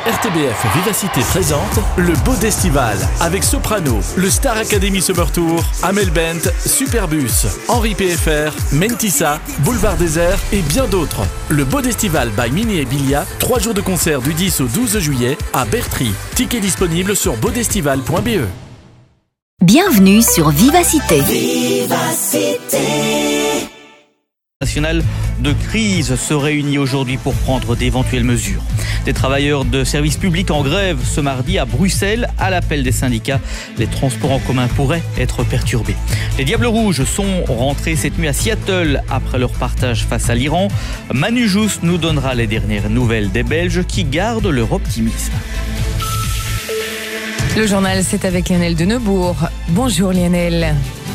RTBF Vivacité présente le Beau d'Estival avec Soprano, le Star Academy Summer Tour, Amel Bent, Superbus, Henri PFR, Mentissa, Boulevard Désert et bien d'autres. Le Beau d'Estival by Mini et Bilia, 3 jours de concert du 10 au 12 juillet à Bertry. Tickets disponibles sur beaudestival.be. Bienvenue sur Vivacité. National de crise se réunit aujourd'hui pour prendre d'éventuelles mesures. Des travailleurs de services publics en grève ce mardi à Bruxelles. À l'appel des syndicats, les transports en commun pourraient être perturbés. Les Diables Rouges sont rentrés cette nuit à Seattle après leur partage face à l'Iran. Manu Jousse nous donnera les dernières nouvelles des Belges qui gardent leur optimisme. Le journal, c'est avec Lionel de Neubourg. Bonjour Lionel.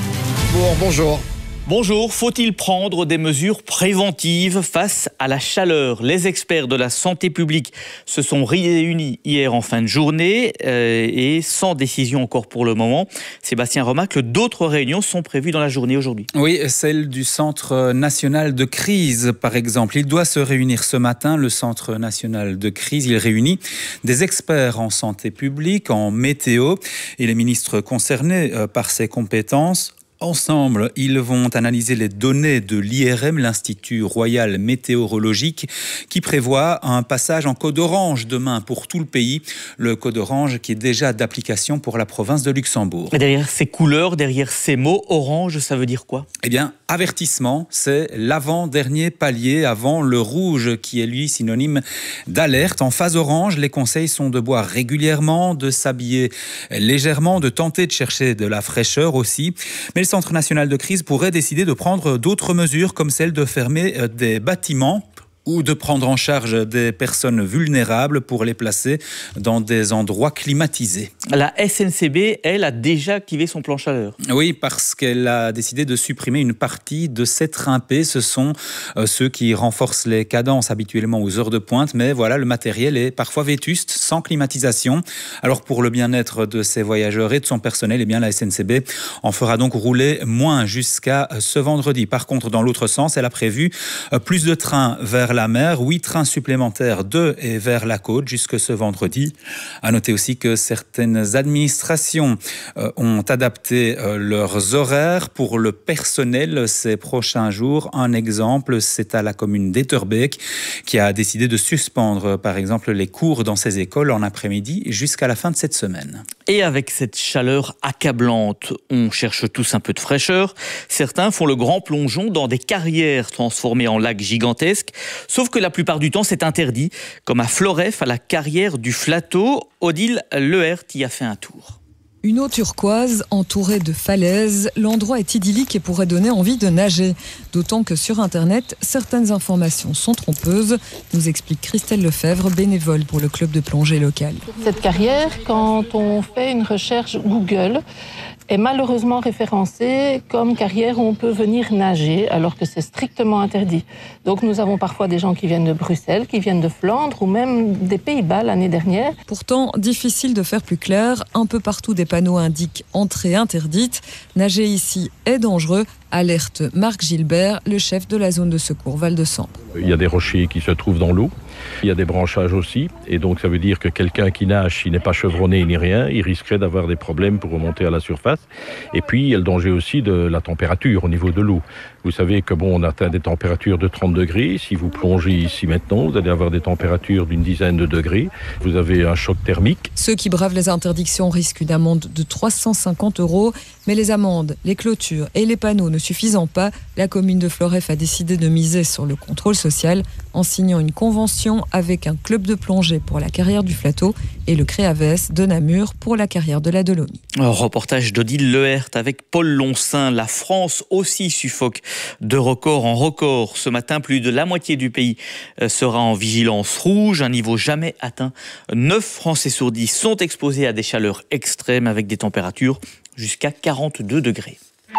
Bonjour. Bonjour, faut-il prendre des mesures préventives face à la chaleur ? Les experts de la santé publique se sont réunis hier en fin de journée et sans décision encore pour le moment. Sébastien Remacle, d'autres réunions sont prévues dans la journée aujourd'hui. Oui, celle du Centre national de crise, par exemple. Il doit se réunir ce matin, le Centre national de crise. Il réunit des experts en santé publique, en météo et les ministres concernés par ces compétences. Ensemble, ils vont analyser les données de l'IRM, l'Institut Royal Météorologique, qui prévoit un passage en code orange demain pour tout le pays. Le code orange qui est déjà d'application pour la province de Luxembourg. Et derrière ces couleurs, derrière ces mots, orange, ça veut dire quoi ? Eh bien, avertissement, c'est l'avant-dernier palier avant le rouge qui est lui synonyme d'alerte. En phase orange, les conseils sont de boire régulièrement, de s'habiller légèrement, de tenter de chercher de la fraîcheur aussi. Mais le Centre national de crise pourrait décider de prendre d'autres mesures comme celle de fermer des bâtiments ou de prendre en charge des personnes vulnérables pour les placer dans des endroits climatisés. La SNCB, elle, a déjà activé son plan chaleur. Oui, parce qu'elle a décidé de supprimer une partie de ces trains P. Ce sont ceux qui renforcent les cadences habituellement aux heures de pointe. Mais voilà, le matériel est parfois vétuste, sans climatisation. Alors pour le bien-être de ces voyageurs et de son personnel, eh bien, la SNCB en fera donc rouler moins jusqu'à ce vendredi. Par contre, dans l'autre sens, elle a prévu plus de trains vers la mer, 8 trains supplémentaires de et vers la côte jusque ce vendredi. À noter aussi que certaines administrations ont adapté leurs horaires pour le personnel ces prochains jours. Un exemple, c'est à la commune d'Etterbeek qui a décidé de suspendre par exemple les cours dans ses écoles en après-midi jusqu'à la fin de cette semaine. Et avec cette chaleur accablante, on cherche tous un peu de fraîcheur. Certains font le grand plongeon dans des carrières transformées en lacs gigantesques. Sauf que la plupart du temps, c'est interdit. Comme à Floref, à la carrière du Flateau, Odile Lehert y a fait un tour. Une eau turquoise entourée de falaises, l'endroit est idyllique et pourrait donner envie de nager. D'autant que sur Internet, certaines informations sont trompeuses, nous explique Christelle Lefebvre, bénévole pour le club de plongée local. Cette carrière, quand on fait une recherche Google, est malheureusement référencée comme carrière où on peut venir nager, alors que c'est strictement interdit. Donc nous avons parfois des gens qui viennent de Bruxelles, qui viennent de Flandre ou même des Pays-Bas l'année dernière. Pourtant, difficile de faire plus clair, un peu partout des panneaux indiquent « entrée interdite ». Nager ici est dangereux, alerte Marc Gilbert, le chef de la zone de secours Val-de-Sambre. Il y a des rochers qui se trouvent dans l'eau, il y a des branchages aussi, et donc ça veut dire que quelqu'un qui nage, s'il n'est pas chevronné ni rien, il risquerait d'avoir des problèmes pour remonter à la surface. Et puis il y a le danger aussi de la température au niveau de l'eau. Vous savez que on atteint des températures de 30 degrés. Si vous plongez ici maintenant, vous allez avoir des températures d'une dizaine de degrés. Vous avez un choc thermique. Ceux qui bravent les interdictions risquent une amende de 350 €. Mais les amendes, les clôtures et les panneaux ne suffisant pas, la commune de Floref a décidé de miser sur le contrôle social en signant une convention avec un club de plongée pour la carrière du Flateau et le Créaves de Namur pour la carrière de la Dolomie. Un reportage d'Odile Lehert avec Paul Loncin. La France aussi suffoque de record en record. Ce matin, plus de la moitié du pays sera en vigilance rouge, un niveau jamais atteint. 9 Français sur 10 sont exposés à des chaleurs extrêmes avec des températures jusqu'à 42 degrés.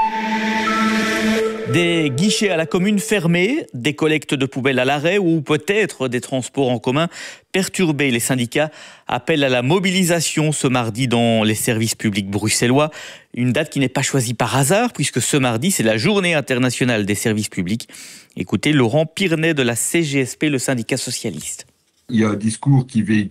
Des guichets à la commune fermés, des collectes de poubelles à l'arrêt ou peut-être des transports en commun perturbés. Les syndicats appellent à la mobilisation ce mardi dans les services publics bruxellois. Une date qui n'est pas choisie par hasard puisque ce mardi, c'est la journée internationale des services publics. Écoutez Laurent Pirnet de la CGSP, le syndicat socialiste. Il y a un discours qui véhicule